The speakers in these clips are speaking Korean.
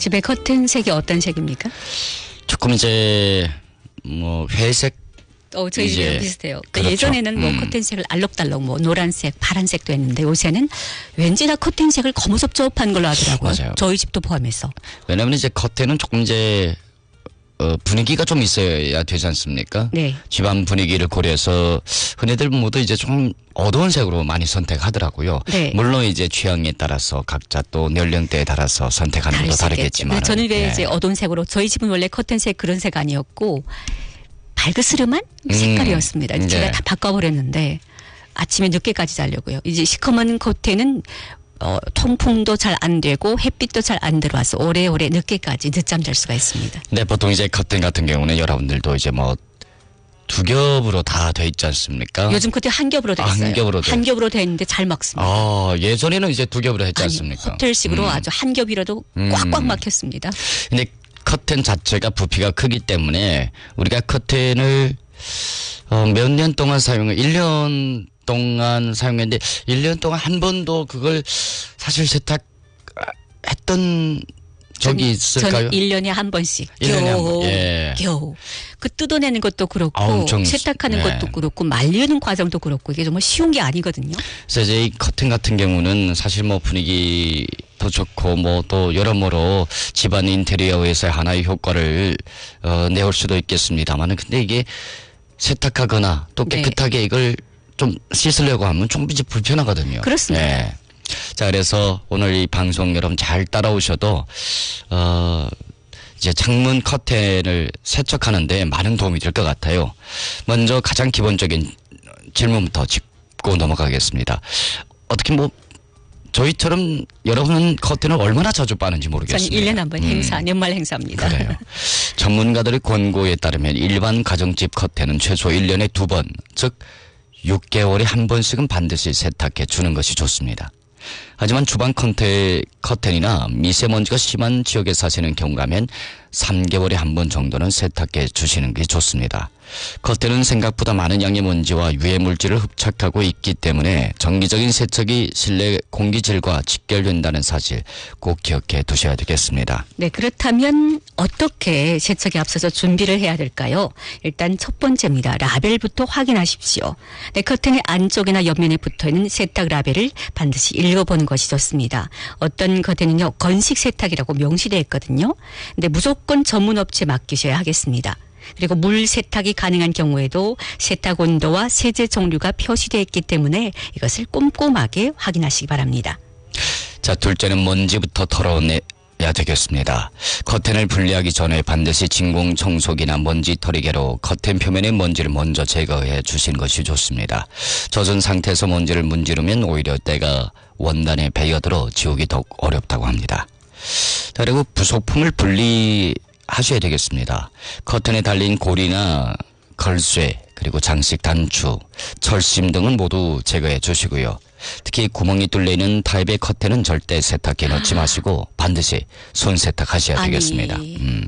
집에 커튼색이 어떤 색입니까? 조금 이제 뭐 회색. 저희 집이랑 비슷해요. 그렇죠. 예전에는 뭐 커튼색을 알록달록 뭐 노란색, 파란색도 했는데 요새는 왠지 다 커튼색을 거무섭섭한 걸로 하더라고요. 맞아요. 저희 집도 포함해서. 왜냐하면 이제 커튼은 조금 이제 분위기가 좀 있어야 되지 않습니까? 네. 집안 분위기를 고려해서 흔히들 모두 이제 좀 어두운 색으로 많이 선택하더라고요. 네. 물론 이제 취향에 따라서 각자 또 연령대에 따라서 선택하는 것도 다르겠지만. 저는 왜 이제 어두운 색으로 저희 집은 원래 커튼색 그런 색 아니었고 발그스름한 색깔이었습니다. 네. 제가 다 바꿔버렸는데 아침에 늦게까지 자려고요. 이제 시커먼 커튼은 통풍도 잘 안 되고 햇빛도 잘 안 들어와서 오래오래 늦게까지 늦잠 잘 수가 있습니다. 네, 보통 이제 커튼 같은 경우는 여러분들도 이제 뭐 두 겹으로 다 돼 있지 않습니까? 요즘 커튼 한 겹으로 돼 있어요. 한 겹으로 돼 있는데 잘 막습니다. 예전에는 이제 두 겹으로 했지 않습니까? 호텔식으로 아주 한 겹이라도 꽉꽉 막혔습니다. 근데 커튼 자체가 부피가 크기 때문에 우리가 커튼을 몇 년 동안 1년 동안 사용했는데 1년 동안 한 번도 그걸 사실 세탁했던 적이 있을까요? 저는 1년에 한 번씩. 1년에 한 번. 예. 겨우. 그 뜯어내는 것도 그렇고 엄청 세탁하는 것도 그렇고 말리는 과정도 그렇고 이게 정말 쉬운 게 아니거든요. 그래서 이제 이 커튼 같은 경우는 사실 뭐 분위기도 좋고 뭐 또 여러모로 집안 인테리어에서 하나의 효과를 내올 수도 있겠습니다만은 근데 이게 세탁하거나 또 깨끗하게 이걸 좀 씻으려고 하면 좀 이제 불편하거든요. 그렇습니다. 네. 자, 그래서 오늘 이 방송 여러분 잘 따라오셔도 이제 창문 커튼을 세척하는데 많은 도움이 될 것 같아요. 먼저 가장 기본적인 질문부터 짚고 넘어가겠습니다. 어떻게 뭐 저희처럼 여러분은 커튼을 얼마나 자주 빠는지 모르겠습니다. 저는 1년에 한 번 행사, 연말 행사입니다. 그래요. 전문가들의 권고에 따르면 일반 가정집 커튼은 최소 1년에 2번, 즉 6개월에 한 번씩은 반드시 세탁해 주는 것이 좋습니다. 하지만 주방 커튼이나 미세먼지가 심한 지역에 사시는 경우라면 3개월에 한 번 정도는 세탁해 주시는 게 좋습니다. 커튼은 생각보다 많은 양의 먼지와 유해 물질을 흡착하고 있기 때문에 정기적인 세척이 실내 공기질과 직결된다는 사실 꼭 기억해 두셔야 되겠습니다. 네, 그렇다면 어떻게 세척에 앞서서 준비를 해야 될까요? 일단 첫 번째입니다. 라벨부터 확인하십시오. 네, 커튼의 안쪽이나 옆면에 붙어있는 세탁 라벨을 반드시 읽어보는 것이 좋습니다. 어떤 커튼은요, 건식 세탁이라고 명시되어 있거든요. 근데 무조건 전문 업체 맡기셔야 하겠습니다. 그리고 물 세탁이 가능한 경우에도 세탁 온도와 세제 종류가 표시되어 있기 때문에 이것을 꼼꼼하게 확인하시기 바랍니다. 자, 둘째는 먼지부터 털어내야 되겠습니다. 커튼을 분리하기 전에 반드시 진공 청소기나 먼지 털이개로 커튼 표면의 먼지를 먼저 제거해 주시는 것이 좋습니다. 젖은 상태에서 먼지를 문지르면 오히려 때가 원단에 배어들어 지우기 더욱 어렵다고 합니다. 그리고 부속품을 분리하셔야 되겠습니다. 커튼에 달린 고리나 걸쇠, 그리고 장식 단추, 철심 등은 모두 제거해 주시고요. 특히 구멍이 뚫려있는 타입의 커튼은 절대 세탁기에 넣지 마시고 반드시 손 세탁하셔야 되겠습니다.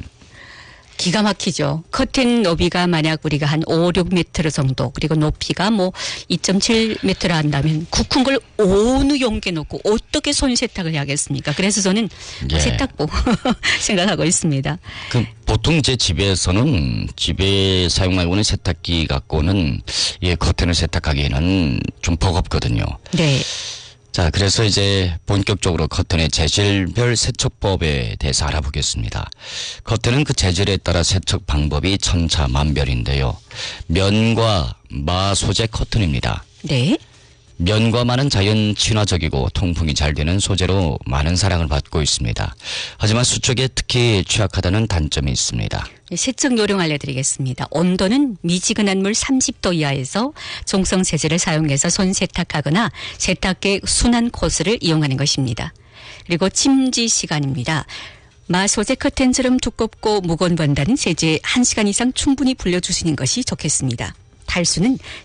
기가 막히죠. 커튼 너비가 만약 우리가 한 5, 6m 정도 그리고 높이가 뭐 2.7m라 한다면 그 큰 걸 어느 용기에 놓고 어떻게 손 세탁을 해야겠습니까? 그래서 저는 세탁보 생각하고 있습니다. 보통 제 집에서는 집에 사용하고는 세탁기 갖고는 커튼을 세탁하기에는 좀 버겁거든요. 네. 자, 그래서 이제 본격적으로 커튼의 재질별 세척법에 대해서 알아보겠습니다. 커튼은 그 재질에 따라 세척 방법이 천차만별인데요. 면과 마 소재 커튼입니다. 네. 면과 마는 자연 친화적이고 통풍이 잘 되는 소재로 많은 사랑을 받고 있습니다. 하지만 수축에 특히 취약하다는 단점이 있습니다. 세척 요령 알려드리겠습니다. 온도는 미지근한 물 30도 이하에서 중성 세제를 사용해서 손 세탁하거나 세탁기의 순환 코스를 이용하는 것입니다. 그리고 침지 시간입니다. 마 소재 커튼처럼 두껍고 무거운 원단은 세제에 1시간 이상 충분히 불려주시는 것이 좋겠습니다. 탈수는